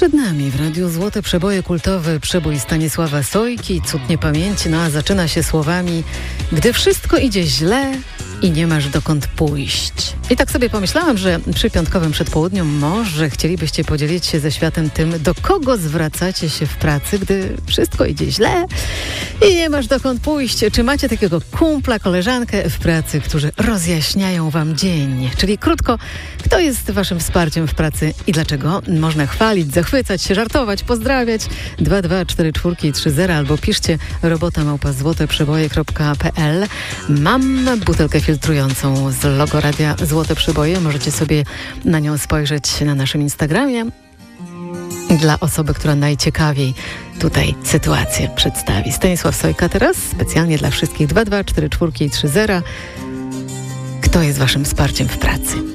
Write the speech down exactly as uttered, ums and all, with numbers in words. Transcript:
Przed nami w Radiu Złote Przeboje kultowy przebój Stanisława Sojki, Cud niepamięci, no a zaczyna się słowami: gdy wszystko idzie źle i nie masz dokąd pójść. I tak sobie pomyślałam, że przy piątkowym przedpołudniu może chcielibyście podzielić się ze światem tym, do kogo zwracacie się w pracy, gdy wszystko idzie źle i nie masz dokąd pójść. Czy macie takiego kumpla, koleżankę w pracy, którzy rozjaśniają wam dzień? Czyli krótko, kto jest waszym wsparciem w pracy i dlaczego? Można chwalić, zachwycać się, żartować, pozdrawiać. dwa dwa cztery cztery trzy zero albo piszcie robota małpa złoteprzeboje kropka p l. Mam butelkę filtrującą z logo Radia Złote Przeboje. Możecie sobie na nią spojrzeć na naszym Instagramie. Dla osoby, która najciekawiej tutaj sytuację przedstawi. Stanisław Sojka teraz specjalnie dla wszystkich. dwa dwa cztery cztery trzy zero. Kto jest waszym wsparciem w pracy?